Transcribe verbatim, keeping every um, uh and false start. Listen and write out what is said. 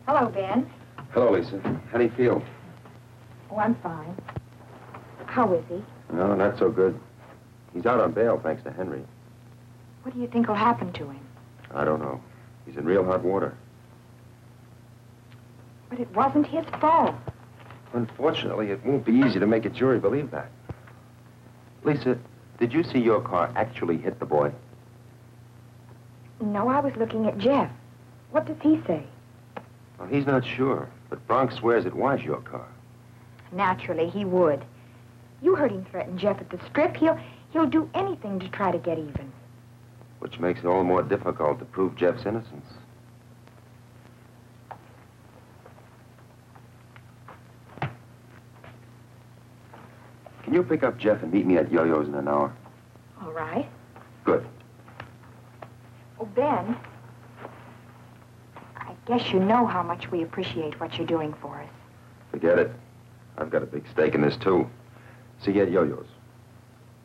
Hello, Ben. Hello, Lisa. How do you feel? Oh, I'm fine. How is he? No, not so good. He's out on bail, thanks to Henry. What do you think will happen to him? I don't know. He's in real hot water. But it wasn't his fault. Unfortunately, it won't be easy to make a jury believe that. Lisa, did you see your car actually hit the boy? No, I was looking at Jeff. What does he say? Well, he's not sure, but Bronx swears it was your car. Naturally, he would. You heard him threaten Jeff at the strip. He'll, he'll do anything to try to get even. Which makes it all the more difficult to prove Jeff's innocence. Can you pick up Jeff and meet me at Yo-Yo's in an hour? All right. Good. Oh, Ben, I guess you know how much we appreciate what you're doing for us. Forget it. I've got a big stake in this, too. See you at Yo-Yo's.